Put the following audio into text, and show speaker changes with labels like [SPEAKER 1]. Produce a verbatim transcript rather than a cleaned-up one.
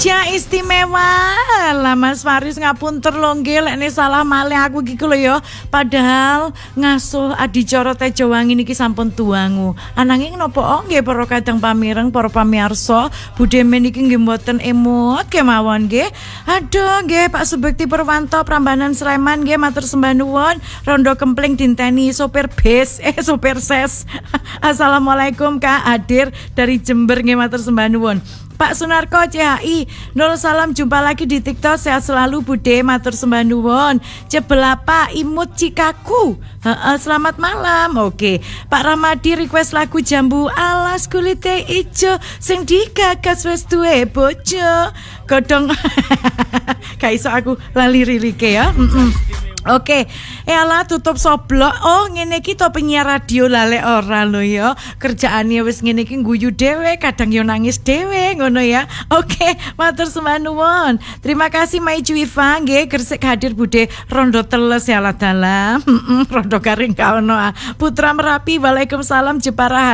[SPEAKER 1] Ja istimewa lah Mas Faris ngapunten lho nggih lek salah malih aku iki lho ya. Padahal ngasuh adicara Tejowangi niki sampun tuangu. Ananging napa nggih para kadang pamireng para pamirsa, budhe meniki nggih mboten emot kemawon nggih. Aduh nggih Pak Subekti Purwanto Prambanan Sleman nggih matur sembah nuwun. Rondo Kempling dinteni sopir bis eh sopir ses. Assalamualaikum Kak Adir dari Jember nggih matur sembah nuwun. Pak Sunarko C H I nol salam, jumpa lagi di TikTok, sehat selalu Bude, matur sembah nuwun. Cebelapa Imut Cikaku. Heeh, selamat malam. Oke. Pak Ramadi request lagu Jambu Alas kulite ijo sing digagas wis duwe bojo. Godhong gak iso aku lali rilike ya. Heeh. Oke, elah tutup soblok. Oh, ngene iki to penyiar radio lale ora lho ya. Kerjaane wis ngene iki guyu dhewe, kadang yo nangis dhewe ngono ya. Oke, matur sembah nuwun. Terima kasih Mai Juifa nggih gresik hadir Bude rondo teles ya lah dalam. Heeh, rondo garing ka ono. Putra Merapi, Waalaikumsalam Jepara.